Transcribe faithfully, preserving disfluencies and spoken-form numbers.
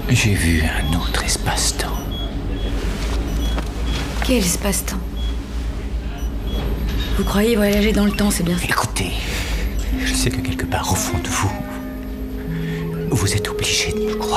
J'ai vu un autre espace-temps. Quel espace-temps? Vous croyez voyager dans le temps, c'est bien ça? Écoutez, je sais que quelque part au fond de vous, vous êtes obligé de me croire.